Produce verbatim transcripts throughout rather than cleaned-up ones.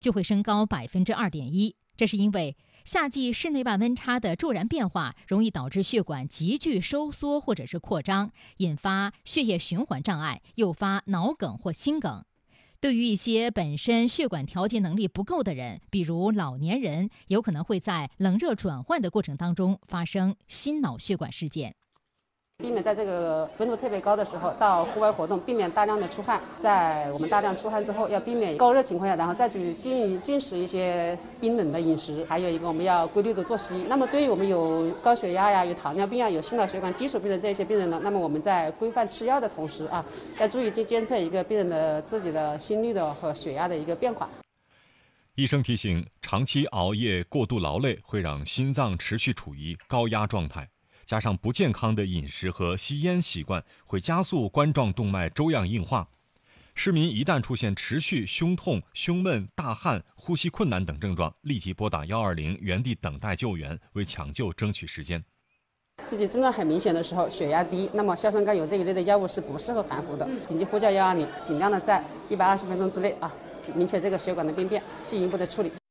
就会升高百分之二点一。这是因为夏季室内外温差的骤然变化，容易导致血管急剧收缩或者是扩张，引发血液循环障碍，诱发脑梗或心梗。对于一些本身血管调节能力不够的人，比如老年人，有可能会在冷热转换的过程当中发生心脑血管事件。 避免在这个温度特别高的时候到户外活动，避免大量的出汗。在我们大量出汗之后，要避免高热情况下，然后再去进进食一些冰冷的饮食。还有一个，我们要规律的作息。那么对于我们有高血压呀、有糖尿病啊、有心脑血管基础病的这些病人呢，那么我们在规范吃药的同时啊，要注意去监测一个病人的自己的心率的和血压的一个变化。 医生提醒，长期熬夜、过度劳累会让心脏持续处于高压状态。加上不健康的饮食和吸烟习惯，会加速冠状动脉粥样硬化。市民一旦出现持续胸痛、胸闷、大汗、呼吸困难等症状，立即拨打一二零，原地等待救援，为抢救争取时间。 自己症状很明显的时候，血压低，那么硝酸甘油这一类的药物是不适合含服的。紧急呼叫一二零，尽量的在一百二十分钟之内啊，明确这个血管的病变，进一步的处理。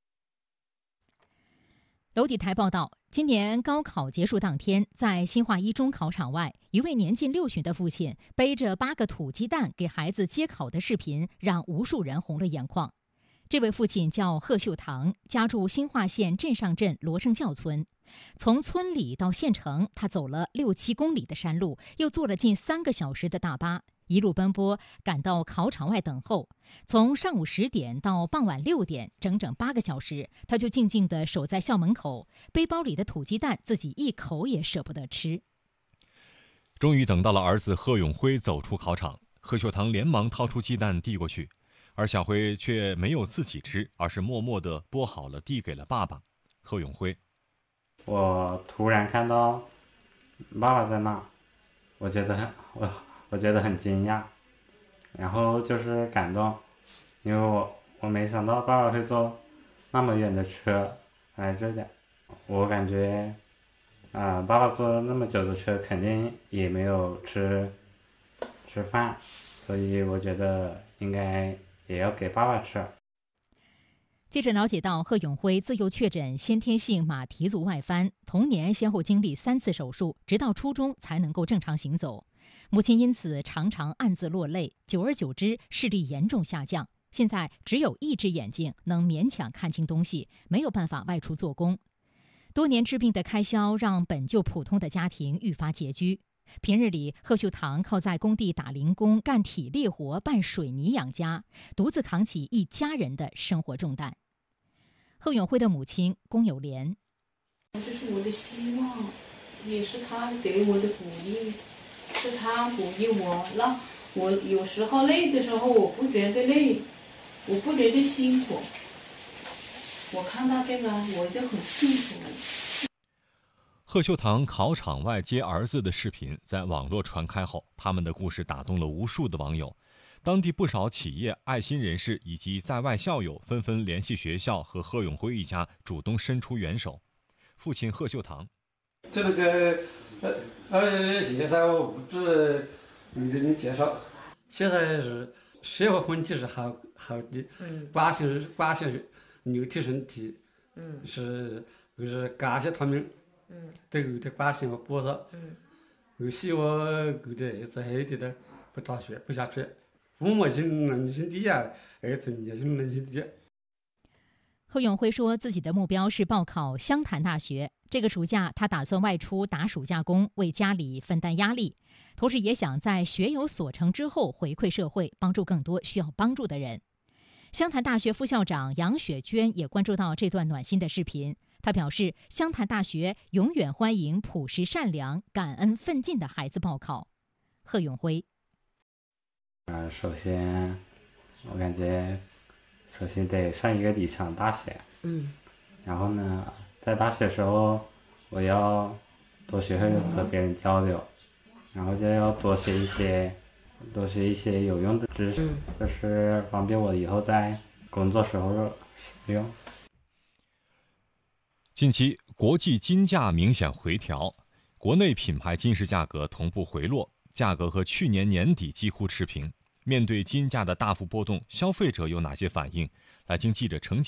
娄底台报道，今年高考结束当天，在新化一中考场外，一位年近六旬的父亲背着八个土鸡蛋给孩子接考的视频，让无数人红了眼眶。这位父亲叫贺秀堂，家住新化县镇上镇罗胜教村。从村里到县城，他走了六七公里的山路，又坐了近三个小时的大巴，一路奔波赶到考场外等候。从上午十点到傍晚六点，整整八个小时，他就静静地守在校门口，背包里的土鸡蛋自己一口也舍不得吃。 终于等到了儿子贺永辉走出考场，贺秀堂连忙掏出鸡蛋递过去，而小辉却没有自己吃，而是默默地剥好了递给了爸爸。贺永辉， 我突然看到爸爸在那，我觉得很我我觉得很惊讶，然后就是感动，因为我我没想到爸爸会坐那么远的车来这里。我感觉啊、呃，爸爸坐了那么久的车，肯定也没有吃吃饭，所以我觉得应该也要给爸爸吃。 记者了解到，贺永辉自幼确诊先天性马蹄足外翻，童年先后经历三次手术，直到初中才能够正常行走。母亲因此常常暗自落泪，久而久之视力严重下降，现在只有一只眼睛能勉强看清东西，没有办法外出做工。多年治病的开销让本就普通的家庭愈发拮据。平日里，贺秀堂靠在工地打零工、干体力活、拌水泥养家，独自扛起一家人的生活重担。贺永辉的母亲龚友莲， 这是我的希望，也是他给我的鼓励，是他鼓励我，让我有时候累的时候，我不觉得累，我不觉得辛苦，我看到这个我就很幸福。 贺秀堂考场外接儿子的视频在网络传开后，他们的故事打动了无数的网友。当地不少企业、爱心人士以及在外校友纷纷联系学校和贺永辉一家主动伸出援手。父亲贺秀堂， 这个呃呃，介绍不止给你介绍，现在是社会风气是好好的，嗯，关心关心牛体身体，嗯，是就是感谢他们，嗯，对我的关心和帮助，嗯，我希望我的儿子好点的不打学不下去。父母亲能心低啊，儿子也是能心低。 贺永辉说，自己的目标是报考湘潭大学。这个暑假，他打算外出打暑假工，为家里分担压力，同时也想在学有所成之后回馈社会，帮助更多需要帮助的人。湘潭大学副校长杨雪娟也关注到这段暖心的视频，她表示，湘潭大学永远欢迎朴实善良、感恩奋进的孩子报考。贺永辉。 呃，首先，我感觉，首先得上一个理想大学。嗯。然后呢，在大学时候，我要多学会和别人交流，然后就要多学一些，多学一些有用的知识，就是方便我以后在工作时候使用。 近期，国际金价明显回调，国内品牌金饰价格同步回落，价格和去年年底几乎持平。 面对金价的大幅波动，消费者有哪些反应？来听记者程